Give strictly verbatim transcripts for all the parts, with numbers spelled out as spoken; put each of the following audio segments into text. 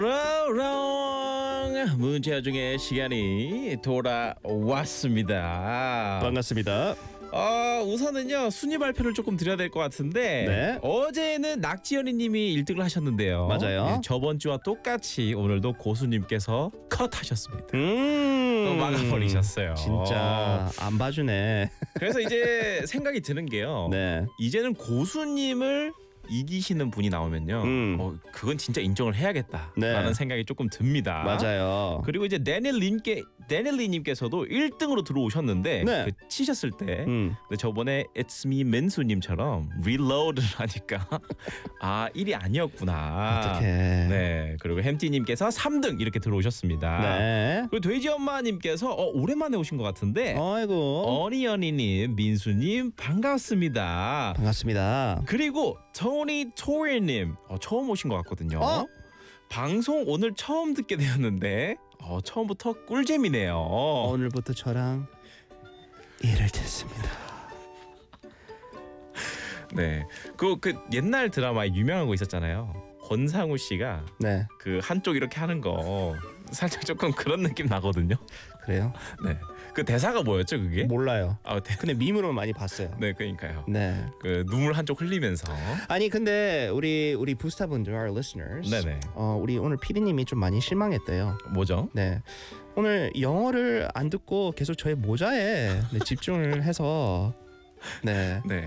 로롱 문자 중에 시간이 돌아왔습니다. 반갑습니다. 어, 우선은요 순위 발표를 조금 드려야 될 것 같은데 네. 어제는 낙지연이님이 일 등을 하셨는데요. 맞아요. 네, 저번 주와 똑같이 오늘도 고수님께서 컷하셨습니다. 음. 또 막아버리셨어요. 진짜 안 봐주네. 그래서 이제 생각이 드는 게요. 네. 이제는 고수님을 이기시는 분이 나오면요, 음. 어, 그건 진짜 인정을 해야겠다라는 네. 생각이 조금 듭니다. 맞아요. 그리고 이제 데닐님께 데닐리님께서도 일 등으로 들어오셨는데 네. 그 치셨을 때 음. 근데 저번에 It's Me 민수님처럼 reload를 하니까 아 일이 아니었구나. 어떡해. 네. 그리고 햄티님께서 삼 등 이렇게 들어오셨습니다. 네. 그리고 돼지 엄마님께서 어, 오랜만에 오신 것 같은데 아이고. 어니언니님, 민수님 반갑습니다. 반갑습니다. 그리고 토니 토리님 어, 처음 오신 것 같거든요. 어? 방송 오늘 처음 듣게 되었는데 어, 처음부터 꿀잼이네요. 오늘부터 저랑 일을 듣습니다. 네, 그, 그 옛날 드라마에 유명한 거 있었잖아요. 권상우 씨가 네. 그 한쪽 이렇게 하는 거 살짝 조금 그런 느낌 나거든요. 그래요? 네, 그 대사가 뭐였죠 그게? 몰라요. 아, 대... 근데 밈으로 많이 봤어요. 네, 그러니까요. 네. 그 눈물 한쪽 흘리면서. 아니 근데 우리 우리 부스타분들, our listeners. 네네. 어 우리 오늘 피디님이 좀 많이 실망했대요. 뭐죠? 네. 오늘 영어를 안 듣고 계속 저의 모자에 네, 집중을 해서 네. 네.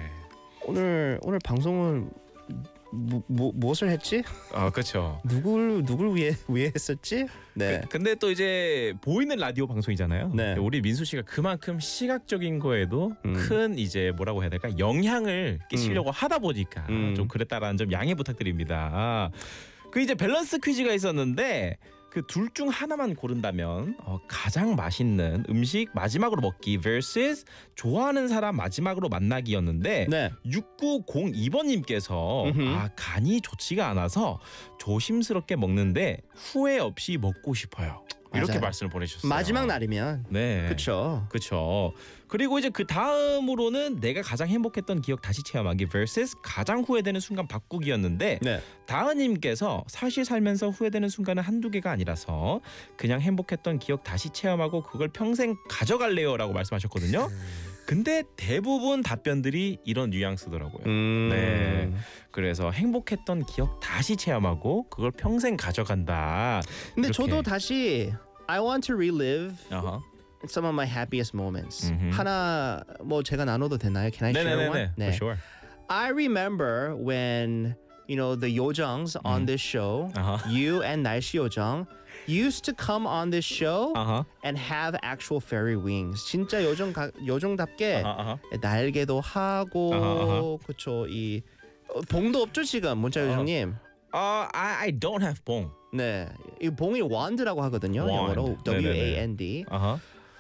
오늘 오늘 방송은 뭐, 뭐 무엇을 했지? 아, 그렇죠. 누굴 누굴 위해 위해 했었지? 네. 그, 근데 또 이제 보이는 라디오 방송이잖아요. 네. 우리 민수 씨가 그만큼 시각적인 거에도 음. 큰 이제 뭐라고 해야 될까 영향을 끼치려고 하다 보니까 음. 좀 그랬다라는 점 양해 부탁드립니다. 그 이제 밸런스 퀴즈가 있었는데 그 둘 중 하나만 고른다면 어, 가장 맛있는 음식 마지막으로 먹기 vs 좋아하는 사람 마지막으로 만나기였는데 네. 육구공이 번님께서 음흠. 아 간이 좋지가 않아서 조심스럽게 먹는데 후회 없이 먹고 싶어요. 이렇게 맞아요. 말씀을 보내주셨어요. 마지막 날이면 네. 그렇죠. 그렇죠. 그리고 이제 그 다음으로는 내가 가장 행복했던 기억 다시 체험하기 vs 가장 후회되는 순간 바꾸기였는데 네. 다은님께서 사실 살면서 후회되는 순간은 한두 개가 아니라서 그냥 행복했던 기억 다시 체험하고 그걸 평생 가져갈래요라고 말씀하셨거든요. 근데 대부분 답변들이 이런 뉘앙스더라고요. 음. 네. 그래서 행복했던 기억 다시 체험하고 그걸 평생 가져간다. 근데 이렇게. 저도 다시 I want to relive 어허. some of my happiest moments. 음흠. 하나 뭐 제가 나눠도 되나요? Can I share one? 네네네. For sure. I remember when you know the Yojongs on this show, Uh-huh. you and 날씨 요정 used to come on this show 어허. and have actual fairy wings. 진짜 요정 가, 요정답게 어허, 어허. 날개도 하고 어허, 그쵸 이 어, 봉도 없죠 지금 문자 요정님. Uh, I I don't have 봉. 네, 이 봉이 wand라고 하거든요. Wand. 영어로 W A N D. Uh-huh.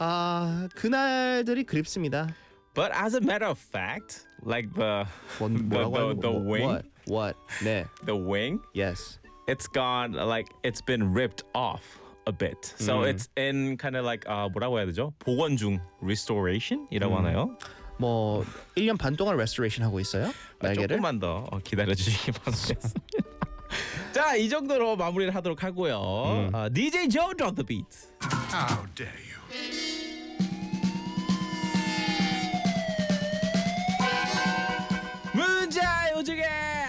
아 그날들이 그립습니다. But as a matter of fact, like the 뭔, the, 뭐라고 the, 하는 the 거- wing, What? What? 네. the wing, Yes. it's gone like it's been ripped off a bit. So 음. it's in kind of like uh, 뭐라고 해야 되죠? 복원 중 restoration이라고 하나요? 뭐 일 년 반 동안 restoration 하고 있어요? 아, 날개를? 조금만 더 어, 기다려 주시기 바라겠습니다. 자, 이 정도로 마무리를 하도록 하고요. 어, 디제이 Joe drop the beat. How dare you? 문자 요즘에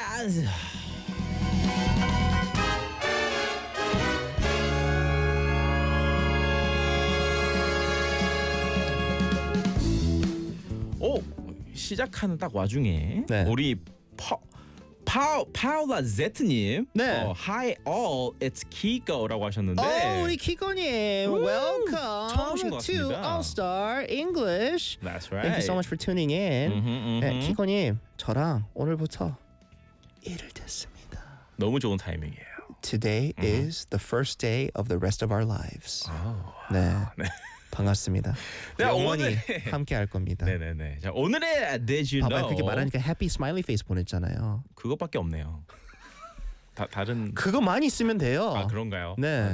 오 시작하는 딱 와중에 네. 우리 파 파 파울라 제트님, 네. 어, Hi all, it's Kiko라고 하셨는데. 어, 우리 키코님, welcome 처음 오신 것 to 같습니다. All Star English. That's right. Thank you so much for tuning in. 음흠, 음흠. 네, 키코님, 저랑 오늘부터 일을 듣습니다. 너무 좋은 타이밍이에요. Today is the first day of the rest of our lives. 네, 네. 반갑습니다. 네, 영원히 오늘- 함께 할 겁니다. 네네네. 자 오늘의 Did You 봐봐요, Know 그렇게 말하니까 happy smiley face 보냈잖아요. 그것밖에 없네요. 다 다른 그거만 있으면 돼요. 아 그런가요? 네.